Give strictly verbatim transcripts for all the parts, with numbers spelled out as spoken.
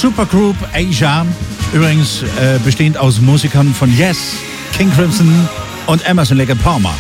Supergroup Asia, übrigens äh, bestehend aus Musikern von Yes, King Crimson und Emerson Lake and Palmer.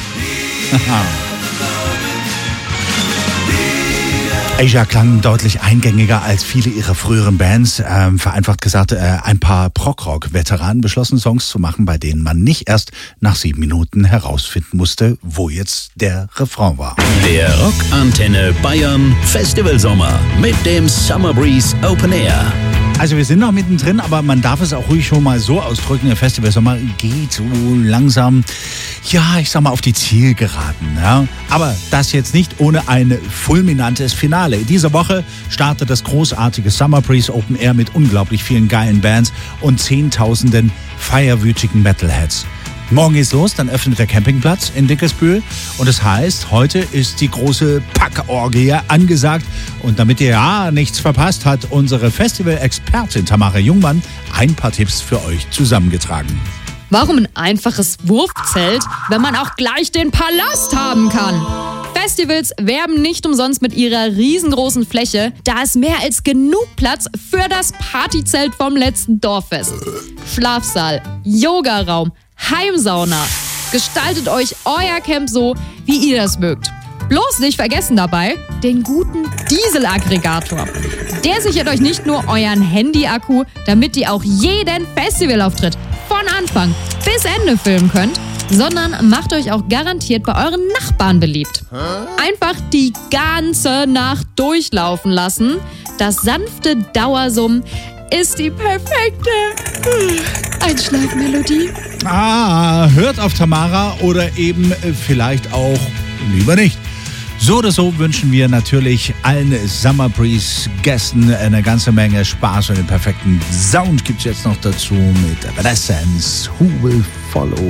Asia klang deutlich eingängiger als viele ihrer früheren Bands. Ähm, vereinfacht gesagt, äh, ein paar Prog-Rock-Veteranen beschlossen, Songs zu machen, bei denen man nicht erst nach sieben Minuten herausfinden musste, wo jetzt der Refrain war. Der Rockantenne Bayern Festivalsommer mit dem Summer Breeze Open Air. Also wir sind noch mittendrin, aber man darf es auch ruhig schon mal so ausdrücken, der Festivalsommer geht so langsam, ja, ich sag mal, auf die Zielgeraden. Ja? Aber das jetzt nicht ohne ein fulminantes Finale. Diese Woche startet das großartige Summer Breeze Open Air mit unglaublich vielen geilen Bands und zehntausenden feierwütigen Metalheads. Morgen geht's los, dann öffnet der Campingplatz in Dickesbühl und das heißt, heute ist die große Packorgie angesagt und damit ihr ja nichts verpasst, hat unsere Festival-Expertin Tamara Jungmann ein paar Tipps für euch zusammengetragen. Warum ein einfaches Wurfzelt, wenn man auch gleich den Palast haben kann? Festivals werben nicht umsonst mit ihrer riesengroßen Fläche. Da ist mehr als genug Platz für das Partyzelt vom letzten Dorffest. Schlafsaal, Yogaraum, Heimsauna. Gestaltet euch euer Camp so, wie ihr das mögt. Bloß nicht vergessen dabei den guten Dieselaggregator. Der sichert euch nicht nur euren Handy-Akku, damit ihr auch jeden Festivalauftritt von Anfang bis Ende filmen könnt, sondern macht euch auch garantiert bei euren Nachbarn beliebt. Einfach die ganze Nacht durchlaufen lassen. Das sanfte Dauersummen ist die perfekte Einschlafmelodie. Ah, hört auf Tamara oder eben vielleicht auch lieber nicht. So oder so wünschen wir natürlich allen Summer Breeze Gästen eine ganze Menge Spaß und den perfekten Sound gibt's jetzt noch dazu mit Evanescence, Who Will Follow.